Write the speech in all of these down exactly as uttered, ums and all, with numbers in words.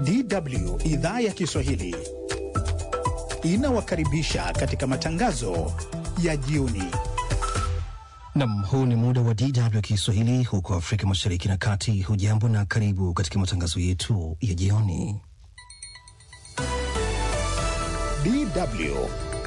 D W idhaa ya Kiswahili inawakaribisha katika matangazo ya jioni. Nam, huu ni muda wa D W Kiswahili huko Afrika Mashariki na Kati. Hujambo na karibu katika matangazo yetu ya jioni. D W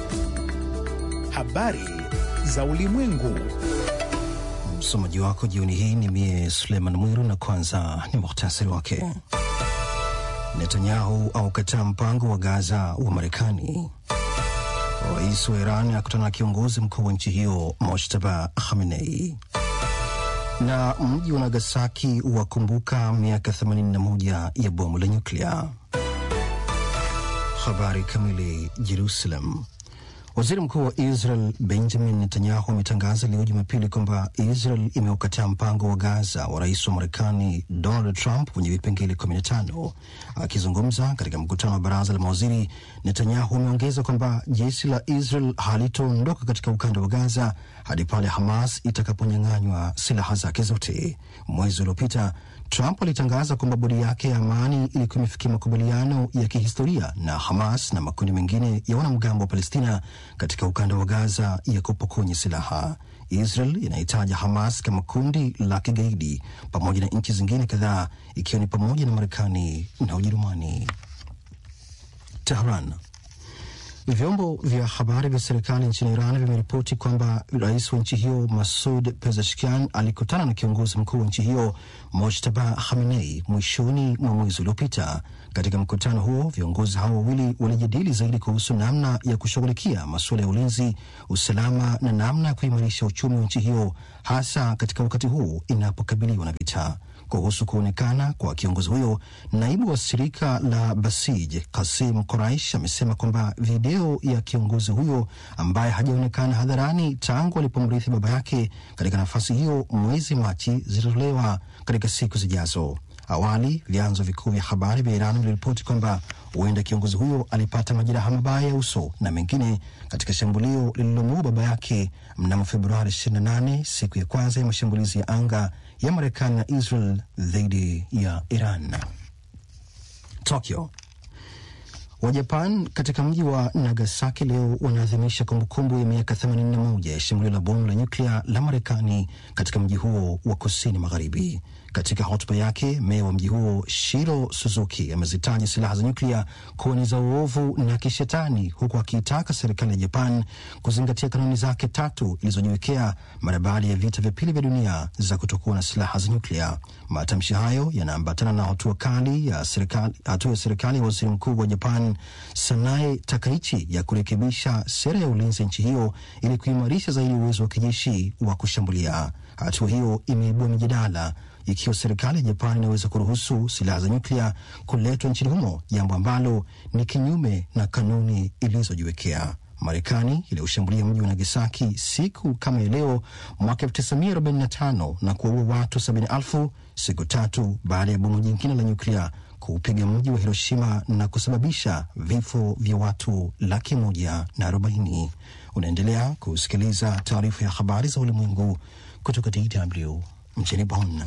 habari za ulimwengu. Msomaji wako jioni hii ni mie Suleiman Mwiru, na kwanza ni muhtasari wake. Netanyahu aukataa mpango wa Gaza wa Marekani. Rais wa Iran akutana na kiongozi mkuu wa nchi hiyo Mojtaba Khamenei. Na mji wa Nagasaki wakumbuka miaka themanini na moja ya bomu la nyuklia. Habari kamili. Jerusalem. Waziri Mkuu wa Israel Benjamin Netanyahu ametangaza leo Jumapili kwamba Israel imeukataa mpango wa Gaza wa rais wa Marekani Donald Trump wenye vipengele kumi na tano. Akizungumza katika mkutano wa baraza la mawaziri, Netanyahu ameongeza kwamba jeshi la Israel halitoondoka katika ukanda wa Gaza hadi pale Hamas itakaponyang'anywa silaha zake zote. Mwezi uliopita Trump alitangaza kwamba bodi yake ya amani ilikuwa imefikia makubaliano ya kihistoria na Hamas na makundi mengine ya wanamgambo wa Palestina katika ukanda wa Gaza ya kupokonya silaha. Israel inahitaja Hamas kama kundi la kigaidi pamoja na nchi zingine kadhaa, ikiwa ni pamoja na Marekani na Ujerumani. Tehran. Vyombo vya habari vya serikali nchini Iran vimeripoti kwamba rais wa nchi hiyo Masoud Pezeshkian alikutana na kiongozi mkuu wa nchi hiyo Mojtaba Khamenei mwishoni mwa mwezi uliopita. Katika mkutano huo, viongozi hao wawili walijadili zaidi kuhusu namna ya kushughulikia masuala ya ulinzi, usalama na namna ya kuimarisha uchumi wa nchi hiyo, hasa katika wakati huu inapokabiliwa na vita. Kuhusu kuonekana kwa kiongozi huyo, naibu wa shirika la Basij Qasim Quraish amesema kwamba video ya kiongozi huyo ambaye hajaonekana hadharani tangu alipomrithi baba yake katika nafasi hiyo mwezi Machi zitatolewa katika siku zijazo. Awali, vyanzo vikuu vya habari vya Iran viliripoti kwamba huenda kiongozi huyo alipata majeraha mabaya ya uso na mengine katika shambulio lililomuua baba yake mnamo Februari ishirini na nane, siku ya kwanza ya mashambulizi ya anga ya Marekani na Israel dhidi ya Iran. Tokyo. Wajapan katika mji wa Nagasaki leo wanaadhimisha kumbukumbu ya miaka themanini na moja ya shambulio la bomu la nyuklia la Marekani katika mji huo wa kusini magharibi. Katika hotuba yake, meya wa mji huo Shiro Suzuki amezitaja silaha za nyuklia kuwa ni za uovu na kishetani, huku akiitaka serikali ya Japan kuzingatia kanuni zake tatu ilizojiwekea mara baada ya vita vya pili vya dunia za kutokuwa na silaha za nyuklia. Matamshi hayo yanaambatana na hatua kali ya serikali hatua ya serikali ya waziri mkuu wa Japan Sanae Takaichi ya kurekebisha sera ya ulinzi nchi hiyo ili kuimarisha zaidi uwezo wa kijeshi wa kushambulia. Hatua hiyo imeibua mijadala ikiwa serikali ya Japan inaweza kuruhusu silaha za nyuklia kuletwa nchini humo, jambo ambalo ni kinyume na kanuni ilizojiwekea. Marekani iliushambulia mji wa Nagasaki siku kama ya leo mwaka elfu tisa mia arobaini na tano na kuwaua watu sabini elfu siku tatu baada ya bomu jingine la nyuklia kuupiga mji wa Hiroshima na kusababisha vifo vya watu laki moja na arobaini. Unaendelea kusikiliza taarifa ya habari za ulimwengu kutoka D W mjini Bonn.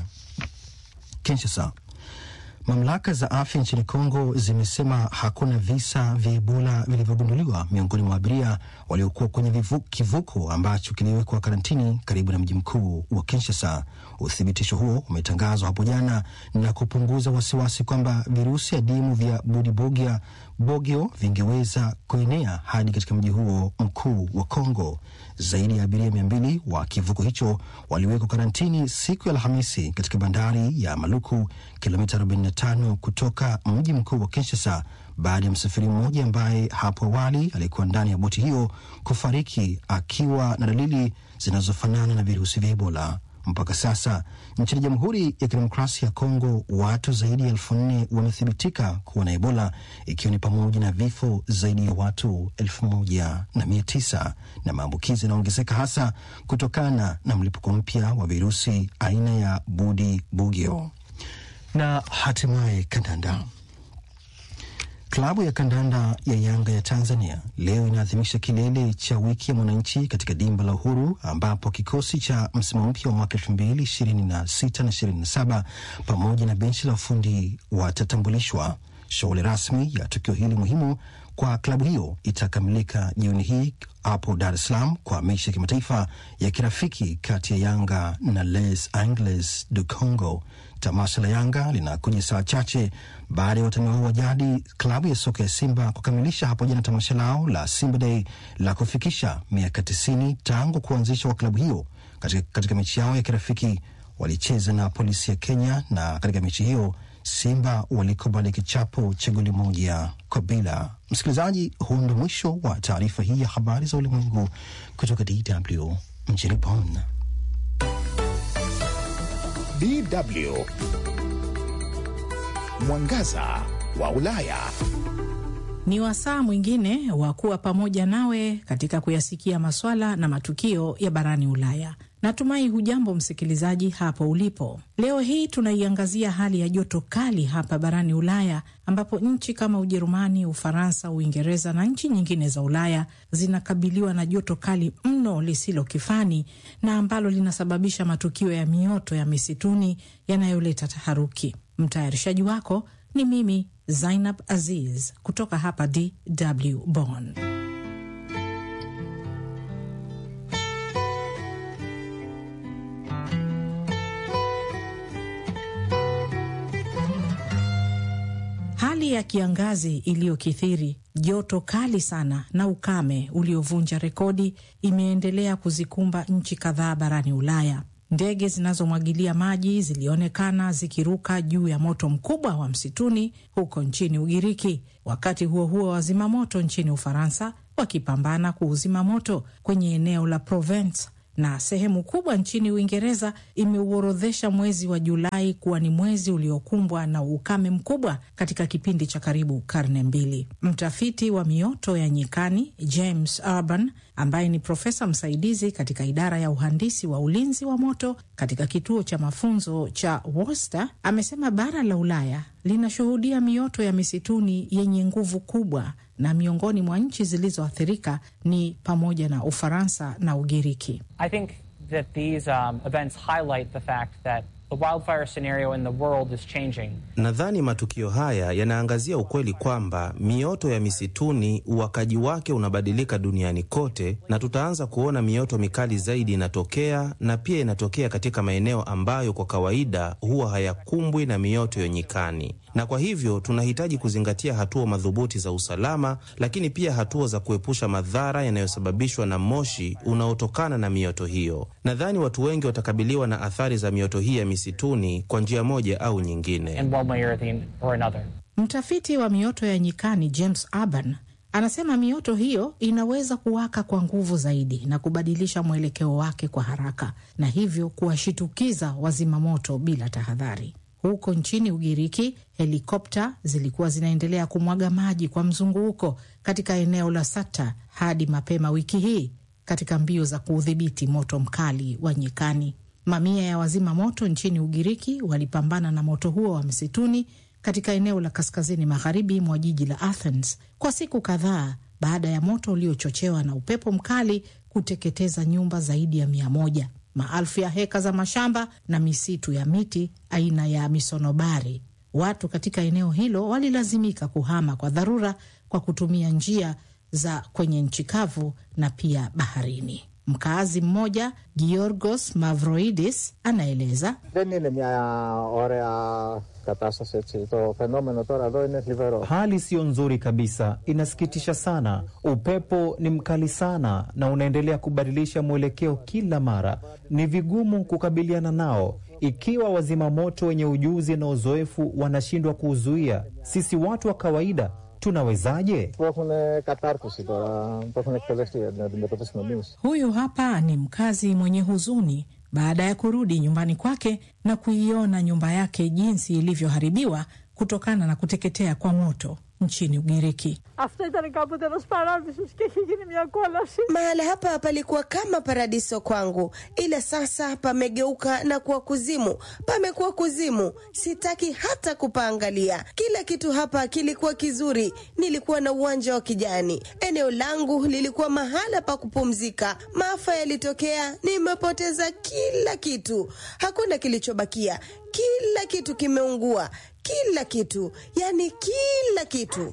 Kinshasa. Mamlaka za afya nchini Kongo zimesema hakuna visa vya Ebola vilivyogunduliwa miongoni mwa abiria waliokuwa kwenye vivu, kivuko ambacho kiliwekwa karantini karibu na mji mkuu wa Kinshasa. Uthibitisho huo umetangazwa hapo jana na kupunguza wasiwasi kwamba virusi adimu vya Budibogia Bogio vingeweza kuenea hadi katika mji huo mkuu wa Kongo. Zaidi ya abiria mia mbili wa kivuko hicho waliwekwa karantini siku ya Alhamisi katika bandari ya Maluku, kilomita arobaini na tano kutoka mji mkuu wa Kinshasa, baada ya msafiri mmoja ambaye hapo awali alikuwa ndani ya boti hiyo kufariki akiwa na dalili zinazofanana na virusi vya Ebola. Mpaka sasa nchini Jamhuri ya Kidemokrasia ya Kongo watu zaidi ya elfu nne wamethibitika kuwa na Ebola, ikiwa ni pamoja na vifo zaidi ya watu elfu moja na mia tisa, na maambukizi yanaongezeka hasa kutokana na mlipuko mpya wa virusi aina ya Bundibugyo. Na hatimaye kandanda. Klabu ya kandanda ya Yanga ya Tanzania leo inaadhimisha kilele cha wiki ya mwananchi katika dimba la Uhuru, ambapo kikosi cha msimu mpya wa mwaka elfu mbili ishirini na sita na ishirini na saba pamoja na benchi la ufundi watatambulishwa. Shughuli rasmi ya tukio hili muhimu kwa klabu hiyo itakamilika jioni hii hapo Dar es Salaam kwa mechi ya kimataifa ya kirafiki kati ya Yanga na Les Angeles du Congo. Tamasha la Yanga linakuja saa chache baada ya watani wao wa jadi klabu ya soka ya Simba kukamilisha hapo jana tamasha lao la Simba Day la kufikisha miaka tisini tangu kuanzishwa kwa klabu hiyo. Katika, katika mechi yao ya kirafiki walicheza na Polisi ya Kenya, na katika mechi hiyo Simba walikubali kichapo cha goli moja kwa bila. Msikilizaji, huu ndio mwisho wa taarifa hii ya habari za ulimwengu kutoka D W mjini Bonn. D W Mwangaza wa Ulaya. Ni wasaa mwingine wa kuwa pamoja nawe katika kuyasikia maswala na matukio ya barani Ulaya. Natumai hujambo msikilizaji hapo ulipo. Leo hii tunaiangazia hali ya joto kali hapa barani Ulaya, ambapo nchi kama Ujerumani, Ufaransa, Uingereza na nchi nyingine za Ulaya zinakabiliwa na joto kali mno lisilo kifani, na ambalo linasababisha matukio ya mioto ya misituni yanayoleta taharuki. Mtayarishaji wako ni mimi Zainab Aziz kutoka hapa D W Bonn. Hali ya kiangazi iliyokithiri, joto kali sana na ukame uliovunja rekodi imeendelea kuzikumba nchi kadhaa barani Ulaya. Ndege zinazomwagilia maji zilionekana zikiruka juu ya moto mkubwa wa msituni huko nchini Ugiriki. Wakati huo huo, wazima moto nchini Ufaransa wakipambana kuuzima moto kwenye eneo la Provence, na sehemu kubwa nchini Uingereza imeuorodhesha mwezi wa Julai kuwa ni mwezi uliokumbwa na ukame mkubwa katika kipindi cha karibu karne mbili. Mtafiti wa mioto ya nyikani James Urban, ambaye ni profesa msaidizi katika idara ya uhandisi wa ulinzi wa moto katika kituo cha mafunzo cha Worcester, amesema bara la Ulaya linashuhudia mioto ya misituni yenye nguvu kubwa, na miongoni mwa nchi zilizoathirika ni pamoja na Ufaransa na Ugiriki. I think that these um, events highlight the fact that the wildfire scenario in the world is changing. Nadhani matukio haya yanaangazia ukweli kwamba mioto ya misituni uwakaji wake unabadilika duniani kote, na tutaanza kuona mioto mikali zaidi inatokea, na pia inatokea katika maeneo ambayo kwa kawaida huwa hayakumbwi na mioto ya nyikani. Na kwa hivyo tunahitaji kuzingatia hatua madhubuti za usalama, lakini pia hatua za kuepusha madhara yanayosababishwa na moshi unaotokana na mioto hiyo. Nadhani watu wengi watakabiliwa na athari za mioto hii ya misituni kwa njia moja au nyingine. Mtafiti wa mioto ya nyikani James Urban anasema mioto hiyo inaweza kuwaka kwa nguvu zaidi na kubadilisha mwelekeo wake kwa haraka, na hivyo kuwashitukiza wazima moto bila tahadhari. Huko nchini Ugiriki, helikopta zilikuwa zinaendelea kumwaga maji kwa mzunguko katika eneo la Sata hadi mapema wiki hii katika mbio za kuudhibiti moto mkali wa nyikani. Mamia ya wazima moto nchini Ugiriki walipambana na moto huo wa msituni katika eneo la kaskazini magharibi mwa jiji la Athens kwa siku kadhaa baada ya moto uliochochewa na upepo mkali kuteketeza nyumba zaidi ya mia moja, maelfu ya heka za mashamba na misitu ya miti aina ya misonobari. Watu katika eneo hilo walilazimika kuhama kwa dharura kwa kutumia njia za kwenye nchi kavu na pia baharini. Mkaazi mmoja, Georgos Mavroidis, anaeleza: hali sio nzuri kabisa, inasikitisha sana. Upepo ni mkali sana na unaendelea kubadilisha mwelekeo kila mara. Ni vigumu kukabiliana nao ikiwa wazima moto wenye ujuzi na uzoefu wanashindwa kuuzuia. Sisi watu wa kawaida tunawezaje? Huyu hapa ni mkazi mwenye huzuni baada ya kurudi nyumbani kwake na kuiona nyumba yake jinsi ilivyoharibiwa kutokana na kuteketea kwa moto nchini Ugiriki. Mahali hapa palikuwa kama paradiso kwangu, ila sasa pamegeuka na kuwa kuzimu. Pamekuwa kuzimu, sitaki hata kupaangalia. Kila kitu hapa kilikuwa kizuri, nilikuwa na uwanja wa kijani. Eneo langu lilikuwa mahala pa kupumzika. Maafa yalitokea, nimepoteza kila kitu. Hakuna kilichobakia. kila kitu kimeungua, kila kitu, yani kila kitu.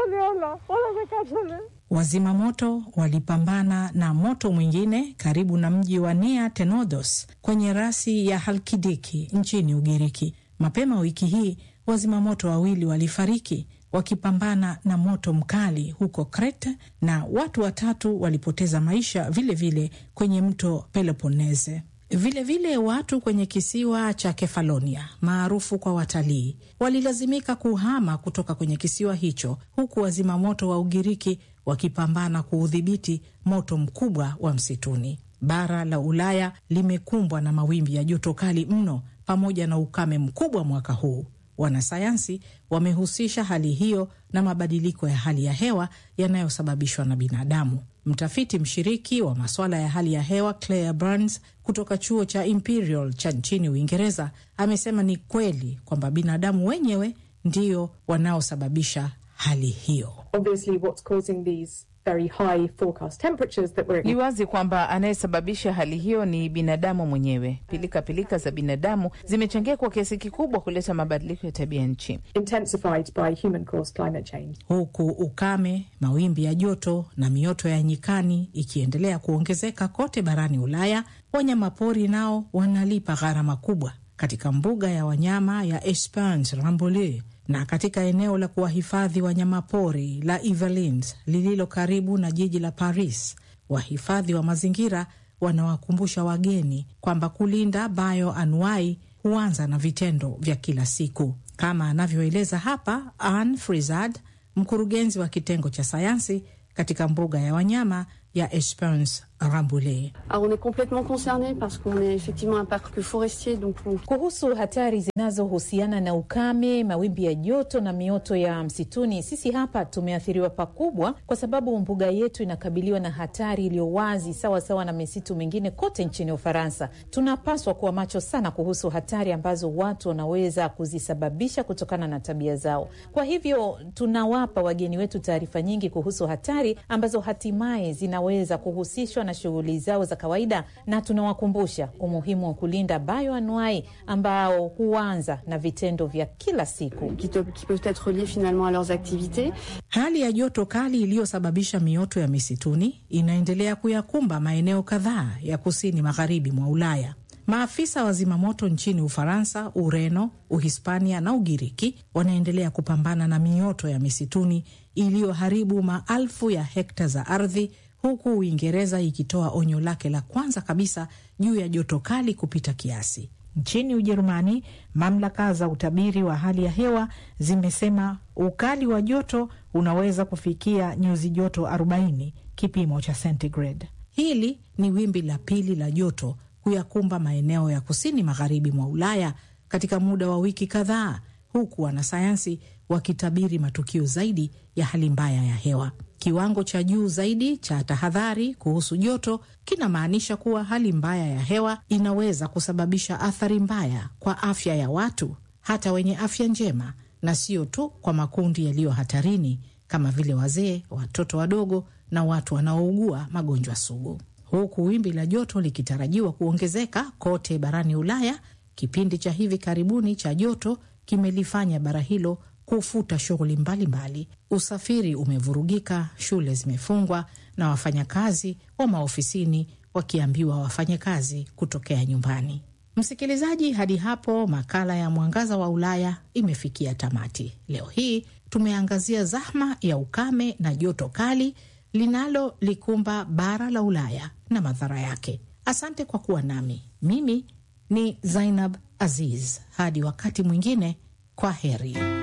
Wazima moto walipambana na moto mwingine karibu na mji wa Nea Tenodos kwenye rasi ya Halkidiki nchini Ugiriki. Mapema wiki hii wazima moto wawili walifariki wakipambana na moto mkali huko Crete, na watu watatu walipoteza maisha vile vile kwenye mto Peloponnese. Vile vile watu kwenye kisiwa cha Kefalonia maarufu kwa watalii walilazimika kuhama kutoka kwenye kisiwa hicho, huku wazima moto wa Ugiriki wakipambana kuudhibiti moto mkubwa wa msituni. Bara la Ulaya limekumbwa na mawimbi ya joto kali mno pamoja na ukame mkubwa mwaka huu. Wanasayansi wamehusisha hali hiyo na mabadiliko ya hali ya hewa yanayosababishwa na binadamu. Mtafiti mshiriki wa masuala ya hali ya hewa Claire Burns kutoka chuo cha Imperial cha nchini Uingereza amesema ni kweli kwamba binadamu wenyewe ndio wanaosababisha hali hiyo. Obviously what's causing these very high forecast temperatures that we're... Ni wazi kwamba anayesababisha hali hiyo ni binadamu mwenyewe. Pilika pilika za binadamu zimechangia kwa kiasi kikubwa kuleta mabadiliko ya tabia nchi, intensified by human caused climate change. Huku ukame, mawimbi ya joto na mioto ya nyikani ikiendelea kuongezeka kote barani Ulaya, wanyamapori nao wanalipa gharama kubwa. Katika mbuga ya wanyama ya Esperance Rambouillet na katika eneo la kuwahifadhi wanyamapori la Yvelines lililo karibu na jiji la Paris, wahifadhi wa mazingira wanawakumbusha wageni kwamba kulinda bioanuai huanza na vitendo vya kila siku, kama anavyoeleza hapa Anne Frizard, mkurugenzi wa kitengo cha sayansi katika mbuga ya wanyama ya Esperance Rambouillet. Alors on est complètement concerné parce qu'on est effectivement un parc forestier, donc on... Kuhusu hatari zinazohusiana na ukame, mawimbi ya joto na mioto ya msituni, sisi hapa tumeathiriwa pakubwa kwa sababu mbuga yetu inakabiliwa na hatari iliyo wazi sawa sawa na misitu mingine kote nchini Ufaransa. Tunapaswa kuwa macho sana kuhusu hatari ambazo watu wanaweza kuzisababisha kutokana na tabia zao. Kwa hivyo tunawapa wageni wetu taarifa nyingi kuhusu hatari ambazo hatimaye zinaweza kuhusishwa na shughuli zao za kawaida, na tunawakumbusha umuhimu wa kulinda bioanuai ambao huanza na vitendo vya kila siku qui peuvent être liés finalement à leurs activités. Hali ya joto kali iliyosababisha mioto ya misituni inaendelea kuyakumba maeneo kadhaa ya kusini magharibi mwa Ulaya. Maafisa wa zimamoto nchini Ufaransa, Ureno, Uhispania na Ugiriki wanaendelea kupambana na mioto ya misituni iliyoharibu maelfu ya hekta za ardhi, huku Uingereza ikitoa onyo lake la kwanza kabisa juu ya joto kali kupita kiasi. Nchini Ujerumani, mamlaka za utabiri wa hali ya hewa zimesema ukali wa joto unaweza kufikia nyuzi joto arobaini kipimo cha centigrade. Hili ni wimbi la pili la joto kuyakumba maeneo ya kusini magharibi mwa Ulaya katika muda wa wiki kadhaa, huku wanasayansi wakitabiri matukio zaidi ya hali mbaya ya hewa. Kiwango cha juu zaidi cha tahadhari kuhusu joto kinamaanisha kuwa hali mbaya ya hewa inaweza kusababisha athari mbaya kwa afya ya watu, hata wenye afya njema, na sio tu kwa makundi yaliyo hatarini kama vile wazee, watoto wadogo na watu wanaougua magonjwa sugu. Huku wimbi la joto likitarajiwa kuongezeka kote barani Ulaya, kipindi cha hivi karibuni cha joto kimelifanya bara hilo kufuta shughuli mbalimbali. Usafiri umevurugika, shule zimefungwa na wafanyakazi wa maofisini wakiambiwa wafanye kazi kutokea nyumbani. Msikilizaji, hadi hapo makala ya Mwangaza wa Ulaya imefikia tamati. Leo hii tumeangazia zahma ya ukame na joto kali linalo likumba bara la Ulaya na madhara yake. Asante kwa kuwa nami. Mimi ni Zainab Aziz. Hadi wakati mwingine, kwa heri.